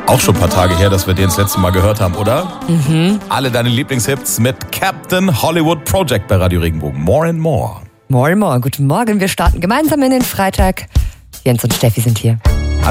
Auch schon ein paar Tage her, dass wir den das letzte Mal gehört haben, oder? Alle deine Lieblingshits mit Captain Hollywood Project bei Radio Regenbogen. More and more. More and more. Guten Morgen, wir starten gemeinsam in den Freitag. Jens und Steffi sind hier.